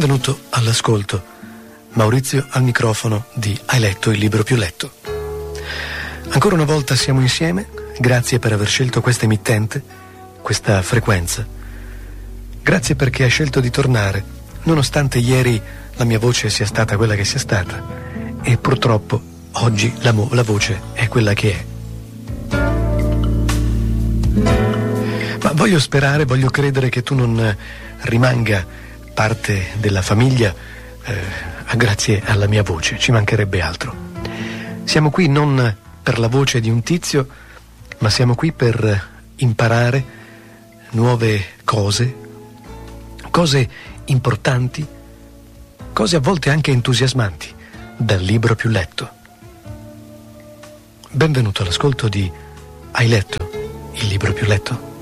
Benvenuto all'ascolto. Maurizio al microfono di Hai letto il libro più letto. Ancora una volta siamo insieme, grazie per aver scelto questa emittente, questa frequenza. Grazie perché hai scelto di tornare, nonostante ieri la mia voce sia stata quella che sia stata e purtroppo oggi la voce è quella che è. Ma voglio sperare, voglio credere che tu non rimanga parte della famiglia grazie alla mia voce, ci mancherebbe altro. Siamo qui non per la voce di un tizio, ma siamo qui per imparare nuove cose importanti, cose a volte anche entusiasmanti, dal libro più letto. Benvenuto all'ascolto di Hai letto il libro più letto?